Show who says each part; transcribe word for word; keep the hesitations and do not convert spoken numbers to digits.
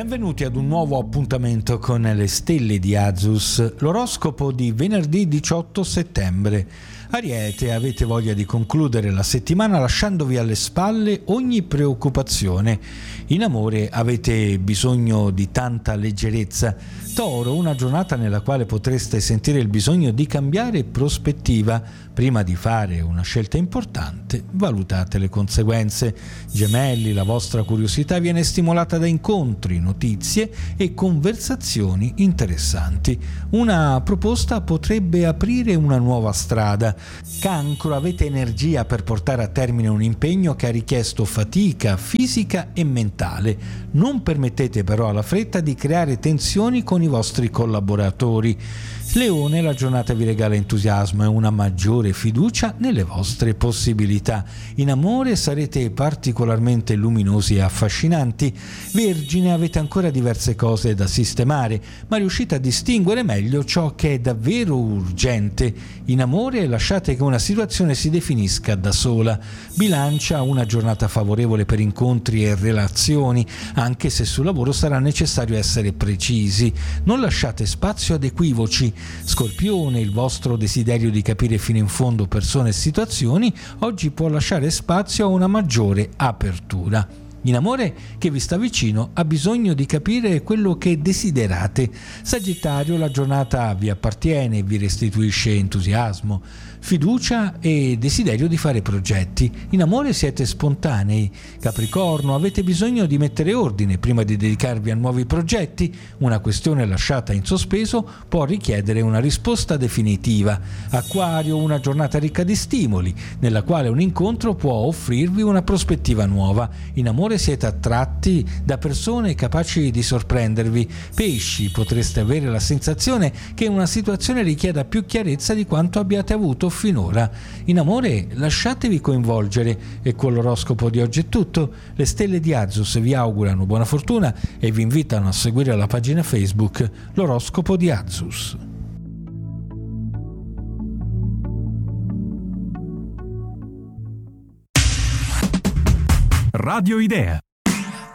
Speaker 1: Benvenuti ad un nuovo appuntamento con le stelle di Azus, l'oroscopo di venerdì diciotto settembre. Ariete, avete voglia di concludere la settimana lasciandovi alle spalle ogni preoccupazione. In amore avete bisogno di tanta leggerezza. Toro, una giornata nella quale potreste sentire il bisogno di cambiare prospettiva. Prima di fare una scelta importante, valutate le conseguenze. Gemelli, la vostra curiosità viene stimolata da incontri, notizie e conversazioni interessanti. Una proposta potrebbe aprire una nuova strada. Cancro, avete energia per portare a termine un impegno che ha richiesto fatica fisica e mentale. Non permettete però alla fretta di creare tensioni con i vostri collaboratori. Leone, la giornata vi regala entusiasmo e una maggiore fiducia nelle vostre possibilità. In amore sarete particolarmente luminosi e affascinanti. Vergine, avete ancora diverse cose da sistemare, ma riuscite a distinguere meglio ciò che è davvero urgente. In amore lasciate che una situazione si definisca da sola. Bilancia, una giornata favorevole per incontri e relazioni, anche se sul lavoro sarà necessario essere precisi. Non lasciate spazio ad equivoci. Scorpione, il vostro desiderio di capire fino in fondo persone e situazioni oggi può lasciare spazio a una maggiore apertura. In amore, che vi sta vicino, ha bisogno di capire quello che desiderate. Sagittario, la giornata vi appartiene e vi restituisce entusiasmo, fiducia e desiderio di fare progetti. In amore siete spontanei. Capricorno, avete bisogno di mettere ordine prima di dedicarvi a nuovi progetti. Una questione lasciata in sospeso può richiedere una risposta definitiva. Acquario, una giornata ricca di stimoli, nella quale un incontro può offrirvi una prospettiva nuova. In amore siete attratti da persone capaci di sorprendervi. Pesci, potreste avere la sensazione che una situazione richieda più chiarezza di quanto abbiate avuto finora. In amore lasciatevi coinvolgere. E con l'oroscopo di oggi è tutto. Le stelle di Azus vi augurano buona fortuna e vi invitano a seguire la pagina Facebook L'oroscopo di Azus.
Speaker 2: Radio Idea.